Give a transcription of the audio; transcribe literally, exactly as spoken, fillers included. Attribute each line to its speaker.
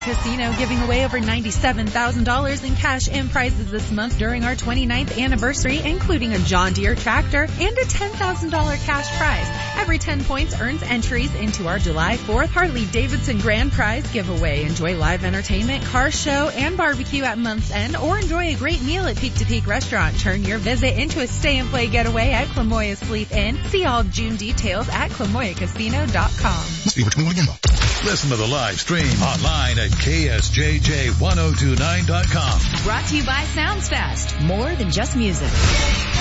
Speaker 1: Casino giving away over ninety-seven thousand dollars in cash and prizes this month during our twenty-ninth anniversary, including a John Deere tractor and a ten thousand dollars cash prize. Every ten points earns entries into our July fourth Harley-Davidson Grand Prize giveaway. Enjoy live entertainment, car show, and barbecue at month's end, or enjoy a great meal at Peak to Peak Restaurant. Turn your visit into a stay-and-play getaway at Clamoya Sleep Inn. See all June details at clamoya casino dot com.
Speaker 2: Must be over twenty-one again.
Speaker 3: Listen to the live stream online at K S J J ten twenty-nine dot com.
Speaker 4: Brought to you by Sounds Fest. More than just music.